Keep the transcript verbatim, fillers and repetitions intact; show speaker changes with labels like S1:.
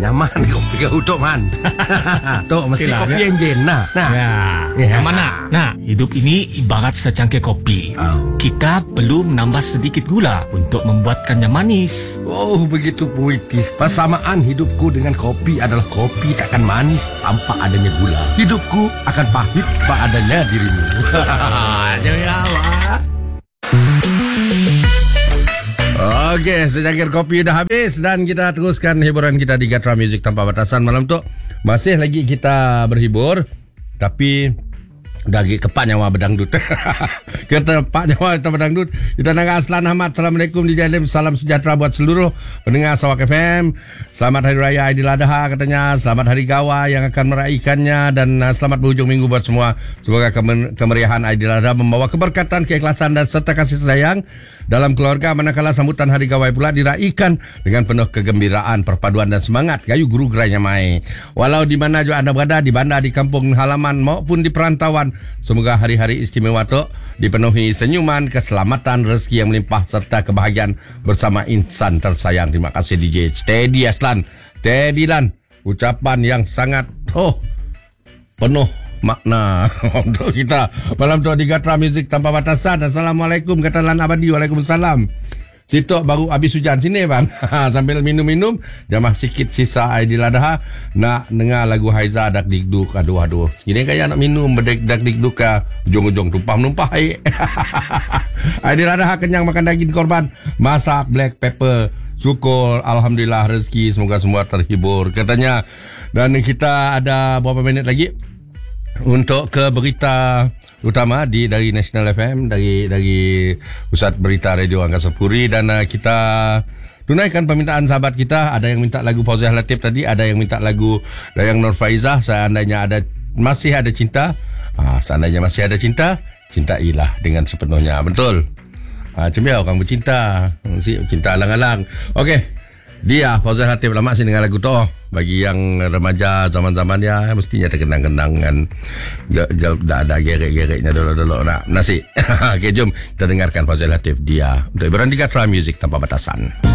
S1: nyaman kopi kau Tok Man. Tok mesti
S2: Silam,
S1: kopi
S2: ya?
S1: enjin nah. Nah.
S2: Ya,
S1: Ya.
S2: yang mana? Nah, hidup ini ibarat secangkir kopi.
S1: Oh.
S2: Kita perlu menambah sedikit gula untuk membuatkannya manis.
S1: Oh, begitu puitis. Persamaan hidupku dengan kopi adalah kopi takkan manis tanpa adanya gula. Hidupku akan pahit tanpa adanya dirimu. Jangan awak. Okey, secangkir kopi dah habis dan kita teruskan hiburan kita di Gatra Music Tanpa Batasan malam tu. Masih lagi kita berhibur, tapi dagi kepak nyawa berdangdut. Kita pak nyawa kita berdangdut. Kita dengan Aslan Ahmad. Assalamualaikum D J Lim. Salam sejahtera buat seluruh pendengar Sarawak F M. Selamat Hari Raya Aidiladha katanya. Selamat Hari Gawa yang akan meraihkannya dan uh, selamat berhujung minggu buat semua. Semoga kemer- kemeriahan Aidiladha membawa keberkatan, keikhlasan dan serta kasih sayang dalam keluarga, manakala sambutan Hari Gawai pula diraikan dengan penuh kegembiraan, perpaduan dan semangat. Gayu guru gerainya mai. Walau di mana juga anda berada, di bandar, di kampung halaman maupun di perantauan, semoga hari-hari istimewa tu dipenuhi senyuman, keselamatan, rezeki yang melimpah serta kebahagiaan bersama insan tersayang. Terima kasih D J Steady Aslan. Steady Lan. Ucapan yang sangat oh penuh makna untuk kita malam tu di Gatra Music Tanpa Batasan. Assalamualaikum kata Lan Abadi. Waalaikumsalam. Situ baru habis hujan sini bang. Sambil minum-minum jamah sikit sisa Aidiladha nak dengar lagu Haiza dak dikduk. Aduh aduh. Gini kayak nak minum bedek dak dikduk ka ujung-ujung tumpah menumpah ai. Aidiladha kenyang makan daging korban, masak black pepper. Syukur, alhamdulillah rezeki, semoga semua terhibur katanya. Dan kita ada berapa minit lagi untuk ke berita utama di dari National F M, dari dari Pusat Berita Radio Angkasa Puri, dan uh, kita tunaikan permintaan sahabat kita. Ada yang minta lagu Fauziah Latif tadi, ada yang minta lagu Dayang Nur Faizah. Seandainya ada masih ada cinta, ah, seandainya masih ada cinta, cintailah dengan sepenuhnya. Betul. Ah, cembiau orang bercinta, si cinta alang-alang. Okey. Dia Fauziah Latif lama sih dengan lagu tu. Bagi yang remaja zaman-zaman dia mestinya terkenang-kenang kan. Dah ada gerek-gereknya dulu-dulu nak nasi. Okey, jom kita dengarkan Fauziah Latif Dia untuk hiburan di Gatra Music Tanpa Batasan.